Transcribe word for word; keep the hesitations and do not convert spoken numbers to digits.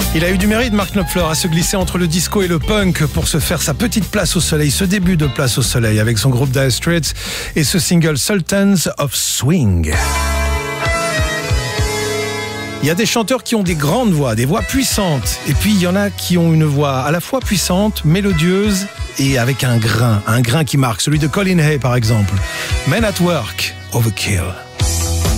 Il a eu du mérite, Mark Knopfler, à se glisser entre le disco et le punk pour se faire sa petite place au soleil, ce début de place au soleil avec son groupe Dire Straits et ce single Sultans of Swing. Il y a des chanteurs qui ont des grandes voix, des voix puissantes, et puis il y en a qui ont une voix à la fois puissante, mélodieuse et avec un grain, un grain qui marque, celui de Colin Hay par exemple. Men at Work, Overkill.